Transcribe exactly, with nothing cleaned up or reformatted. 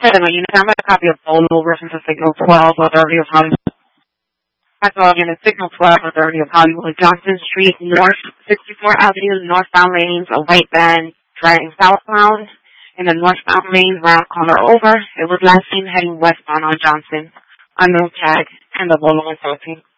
Hello, you know, I'm a copy of Bolo versus the Signal twelve Authority of Hollywood. I saw again a Signal twelve Authority of Hollywood, Johnson Street, North sixty-fourth Avenue, northbound lanes, a white van driving southbound. In the northbound lanes, round corner over. It was last seen heading westbound on Johnson. Unknown tag and the Bolo one thirteen.